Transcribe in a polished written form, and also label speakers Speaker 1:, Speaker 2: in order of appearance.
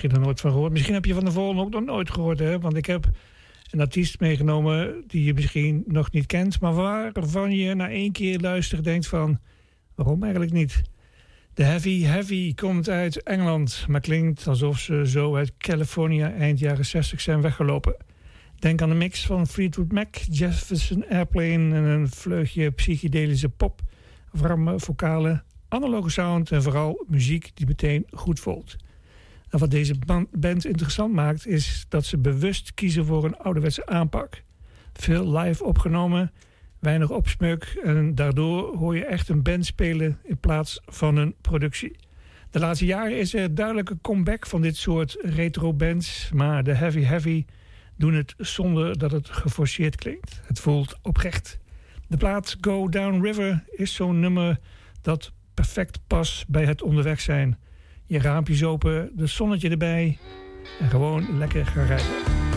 Speaker 1: misschien nog nooit van gehoord. Misschien heb je Van der Volen ook nog nooit gehoord, hè? Want ik heb een artiest meegenomen die je misschien nog niet kent, maar waarvan je na 1 keer luistert denkt van, waarom eigenlijk niet? De Heavy Heavy komt uit Engeland, maar klinkt alsof ze zo uit California eind jaren 60 zijn weggelopen. Denk aan de mix van Fleetwood Mac, Jefferson Airplane en een vleugje psychedelische pop, warme vocalen, analoge sound en vooral muziek die meteen goed voelt. En wat deze band interessant maakt is dat ze bewust kiezen voor een ouderwetse aanpak. Veel live opgenomen, weinig opsmuk en daardoor hoor je echt een band spelen in plaats van een productie. De laatste jaren is er duidelijk een comeback van dit soort retro bands, maar de Heavy Heavy doen het zonder dat het geforceerd klinkt. Het voelt oprecht. De plaat Go Down River is zo'n nummer dat perfect past bij het onderweg zijn. Je raampjes open, de zonnetje erbij en gewoon lekker gaan rijden.